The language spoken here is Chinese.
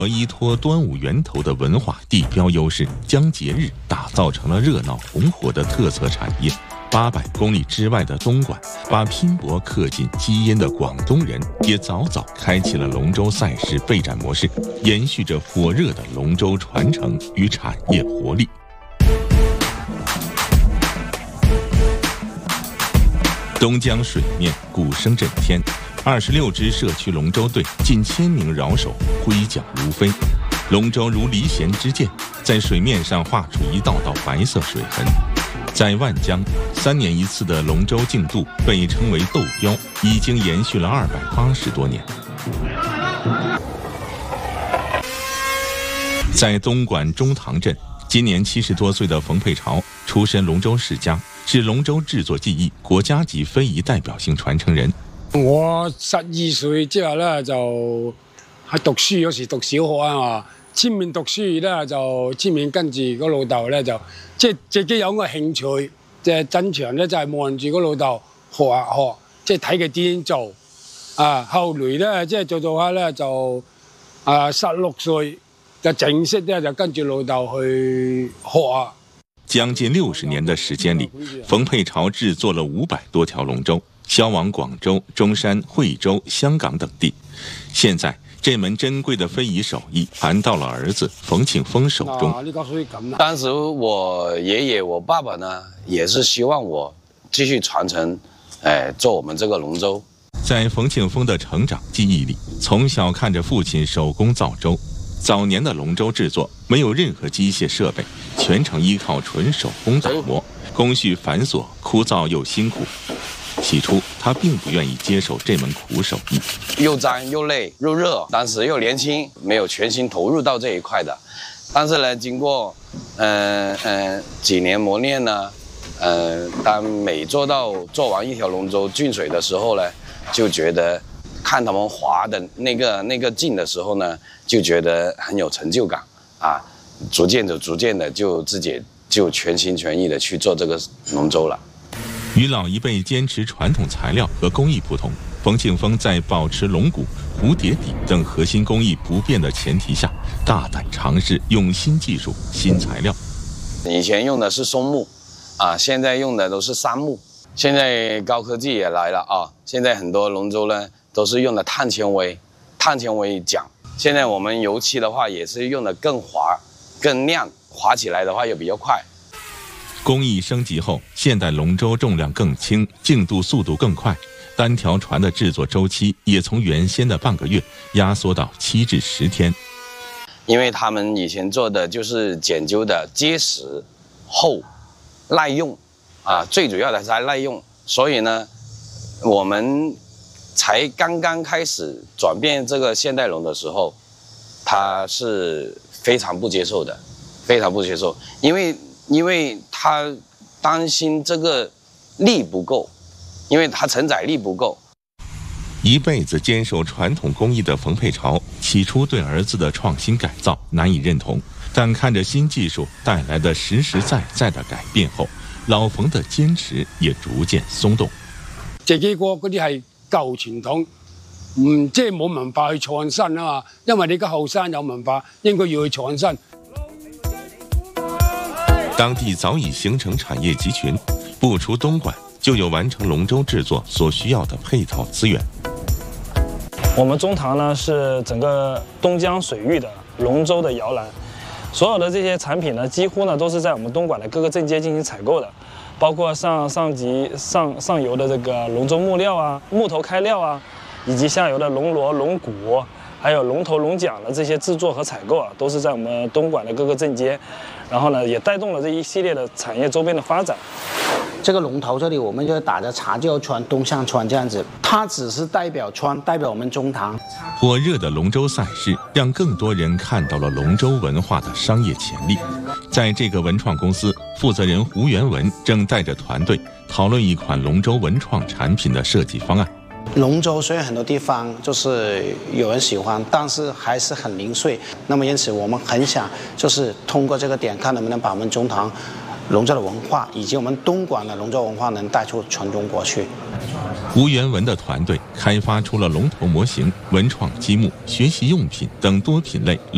依托端午源头的文化地标优势，将节日打造成了热闹红火的特色产业。800公里之外的东莞，把拼搏刻进基因的广东人也早早开启了龙舟赛事备战模式，延续着火热的龙舟传承与产业活力。东江水面鼓声震天，26支社区龙舟队近1000名饶手挥桨如飞，龙舟如离弦之箭，在水面上画出一道道白色水痕。在万江，3年一次的龙舟竞渡被称为斗标，已经延续了280多年。在东莞中塘镇，今年70多岁的冯佩潮出身龙舟世家，是龍舟製作技藝國家級非遺代表性傳承人。 我12歲之後咧就喺讀書，有時讀小學啊嘛，前面讀書咧就前面跟住個老豆咧就即係自己有個興趣，即係真場咧就係望住個老豆學下學，即係睇佢點做啊。後來咧即係做下咧就16歲就正式咧就跟住老豆去學啊。 將近60年的時間裡，馮佩潮製作了500多條龍舟，銷往廣州、中山、惠州、香港等地。現在這門珍貴的非遺手藝傳到了兒子馮慶豐手中。 當時我爺爺、我爸爸呢，也是希望我繼續傳承，做我們這個龍舟。 在馮慶豐的成長記憶裡，從小看着父親手工造舟。早年的龍舟製作沒有任何機械設備，全程依靠純手工打磨，工序繁瑣、枯燥又辛苦。起初，他並不願意接受這門苦手藝， 又髒又累又熱，當時又年輕，沒有全心投入到這一塊的。但是呢，經過幾年磨練呢，當每做完一條龍舟進水的時候呢，就覺得看他們划的那個勁的時候呢，就覺得很有成就感啊！逐漸的就自己就全心全意的去做這個龍舟了。 與老一輩堅持傳統材料和工藝不同，馮慶豐在保持龍骨、蝴蝶底等核心工藝不變的前提下，大膽嘗試用新技術、新材料。 以前用的是松木，啊，現在用的都是杉木。現在高科技也來了啊！現在很多龍舟呢都是用的碳纖維槳。現在我們油漆的話也是用的更滑、更亮，滑起來的話也比較快。 工藝升級後，現代龍舟重量更輕，競渡速度更快，單條船的製作週期也從原先的半個月壓縮到7至10天。 因為他們以前做的就是講究的結實、厚、耐用。啊，最主要的是耐用，所以呢，我們才剛剛開始轉變這個現代龍的時候，他是非常不接受的，非常不接受，因為他擔心這個力不夠，因為他承載力不夠。 一輩子堅守傳統工藝的馮佩潮，起初對兒子的創新改造難以認同，但看着新技術帶來的實實在在的改變後，老馮的堅持也逐漸鬆動。 自己嗰啲係舊傳統，即係冇文化去創新啊嘛。因為你而家後生有文化，應該要去創新。 當地早已形成產業集群，不出東莞就有完成龍舟製作所需要的配套資源。 我們中塘呢是整個東江水域的龍舟的搖籃。所有的這些產品呢，幾乎呢都是在我們東莞的各個鎮街進行採購的，包括上游的這個龍舟木料啊、木頭開料啊，以及下游的龍螺、龍骨，還有龍頭、龍槳的這些製作和採購啊，都是在我們東莞的各個鎮街，然後呢也帶動了這一系列的產業周邊的發展。 這個龍頭這裡，我們就打着茶臼川、東向川這樣子，它只是代表川，代表我們中塘。 火熱的龍舟賽事讓更多人看到了龍舟文化的商業潛力。在這個文創公司，負責人胡元文正帶着團隊討論一款龍舟文創產品的設計方案。 龍舟雖然很多地方就是有人喜歡，但是還是很零碎。那麼因此，我們很想就是通過這個點，看能不能把我們中塘龍舟的文化以及我們東莞的龍舟文化能帶出全中國去。 胡元文的團隊開發出了龍頭模型、文創積木、學習用品等多品類